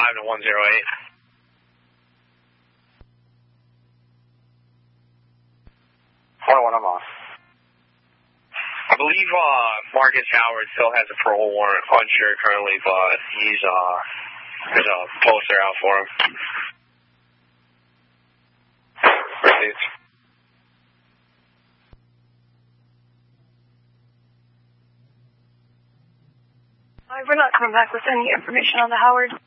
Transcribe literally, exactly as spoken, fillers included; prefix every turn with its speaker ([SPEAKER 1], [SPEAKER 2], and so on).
[SPEAKER 1] five to one zero eight.
[SPEAKER 2] one oh one, I'm off.
[SPEAKER 1] I believe uh, Marcus Howard still has a parole warrant, unsure currently, but he's uh, there's a poster out for him. Received.
[SPEAKER 3] Uh, we're not coming back with any information on the Howard.